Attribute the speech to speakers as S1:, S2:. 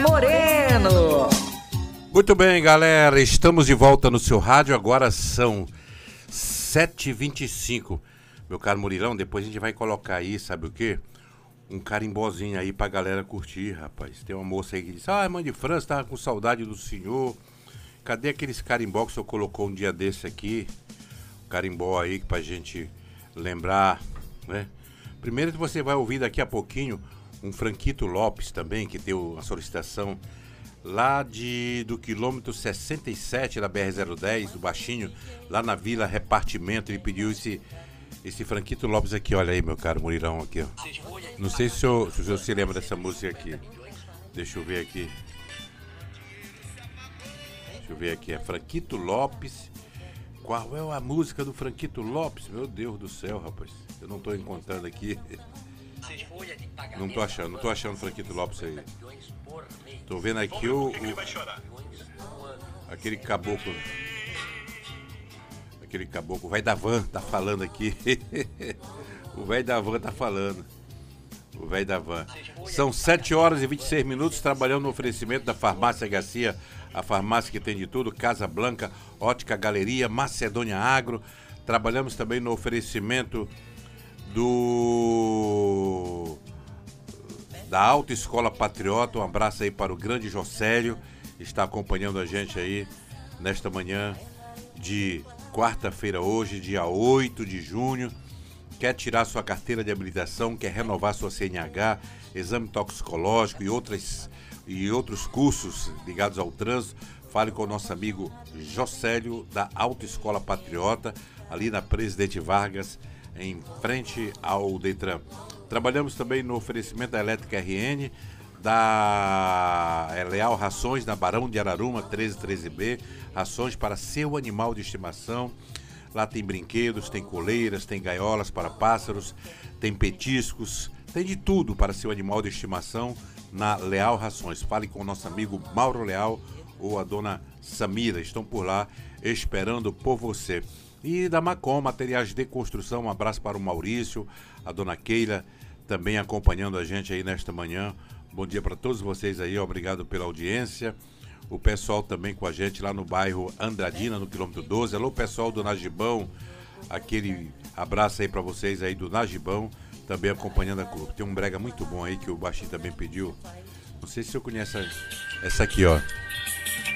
S1: Moreno.
S2: Muito bem, galera, estamos de volta no seu rádio, agora são 7h25. Meu caro Murilão, depois a gente vai colocar aí, sabe o quê? Um carimbozinho aí pra galera curtir, rapaz. Tem uma moça aí que disse, mãe de França, tava com saudade do senhor. Cadê aqueles carimbó que o senhor colocou um dia desse aqui? Carimbó aí pra gente lembrar, né? Primeiro que você vai ouvir daqui a pouquinho um Franquito Lopes também, que deu uma solicitação lá do quilômetro 67 da BR-010, do Baixinho, lá na Vila Repartimento. Ele pediu esse Franquito Lopes aqui, olha aí, meu caro Murirão, aqui, ó. Não sei se o senhor se lembra dessa música aqui. Deixa eu ver aqui. É Franquito Lopes. Qual é a música do Franquito Lopes? Meu Deus do céu, rapaz. Eu não tô encontrando aqui. Não tô achando o Franquito Lopes aí. Tô vendo aqui aquele caboclo. O velho da van tá falando aqui. O velho da van tá falando. O velho da van. São 7h26, trabalhando no oferecimento da Farmácia Garcia, a farmácia que tem de tudo, Casa Blanca, Ótica Galeria, Macedônia Agro. Trabalhamos também no oferecimento da Autoescola Patriota. Um abraço aí para o grande Jocélio, está acompanhando a gente aí nesta manhã de quarta-feira hoje, dia 8 de junho. Quer tirar sua carteira de habilitação, quer renovar sua CNH, exame toxicológico e outros cursos ligados ao trânsito, fale com o nosso amigo Jocélio da Autoescola Patriota, ali na Presidente Vargas, em frente ao Detran. Trabalhamos também no oferecimento da Elétrica RN, da Leal Rações, na Barão de Araruma, 1313B, rações para seu animal de estimação. Lá tem brinquedos, tem coleiras, tem gaiolas para pássaros, tem petiscos, tem de tudo para seu animal de estimação na Leal Rações. Fale com o nosso amigo Mauro Leal ou a dona Samira, estão por lá esperando por você. E da Macom, materiais de construção, um abraço para o Maurício, a dona Keila, também acompanhando a gente aí nesta manhã. Bom dia para todos vocês aí, obrigado pela audiência. O pessoal também com a gente lá no bairro Andradina, no quilômetro 12. Alô, pessoal do Nagibão, aquele abraço aí para vocês aí do Nagibão, também acompanhando a clube. Tem um brega muito bom aí que o Baixinho também pediu. Não sei se o senhor conhece essa aqui, ó.